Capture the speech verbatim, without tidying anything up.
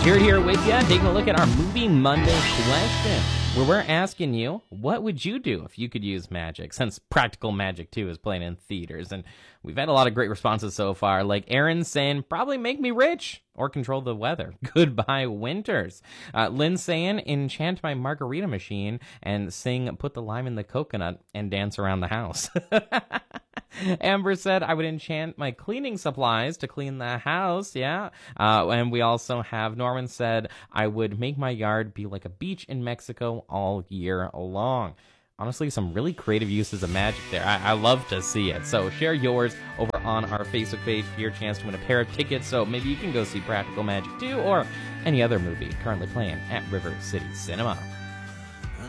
Jared here with you, taking a look at our Movie Monday question, where we're asking you, what would you do if you could use magic, since Practical Magic two is playing in theaters? And we've had a lot of great responses so far, like Aaron saying, probably make me rich or control the weather. Goodbye, winters. Uh, Lynn saying, enchant my margarita machine and sing Put the Lime in the Coconut and dance around the house. Amber said, I would enchant my cleaning supplies to clean the house. Yeah. Uh, and we also have Norman said, I would make my yard be like a beach in Mexico all year long. Honestly, some really creative uses of magic there. I, I love to see it. So share yours over on our Facebook page for your chance to win a pair of tickets. So maybe you can go see Practical Magic two or any other movie currently playing at River City Cinema.